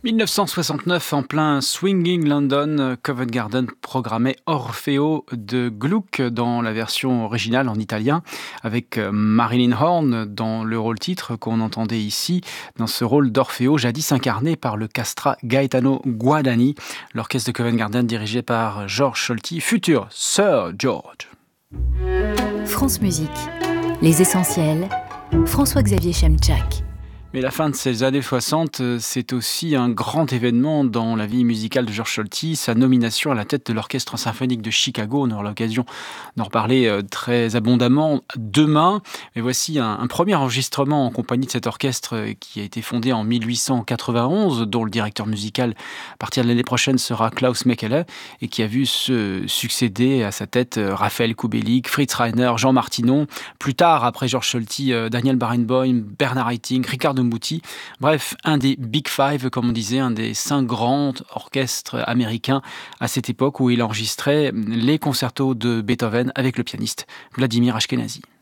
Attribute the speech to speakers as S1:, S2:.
S1: 1969, en plein Swinging London, Covent Garden programmait Orfeo de Gluck dans la version originale en italien, avec Marilyn Horne dans le rôle titre qu'on entendait ici, dans ce rôle d'Orfeo jadis incarné par le castrat Gaetano Guadagni, l'orchestre de Covent Garden dirigé par George Solti, futur Sir George.
S2: France Musique, les essentiels, François-Xavier Chemchak.
S1: Mais la fin de ces années 60, c'est aussi un grand événement dans la vie musicale de George Solti, sa nomination à la tête de l'Orchestre symphonique de Chicago. On aura l'occasion d'en reparler très abondamment demain. Mais voici un premier enregistrement en compagnie de cet orchestre qui a été fondé en 1891, dont le directeur musical à partir de l'année prochaine sera Klaus Mekele, et qui a vu se succéder à sa tête Raphaël Kubelik, Fritz Reiner, Jean Martinon. Plus tard, après George Solti, Daniel Barenboim, Bernard Haitink, Ricardo Muti. Bref, un des Big Five, comme on disait, un des 5 grands orchestres américains à cette époque où il enregistrait les concertos de Beethoven avec le pianiste Vladimir Ashkenazy.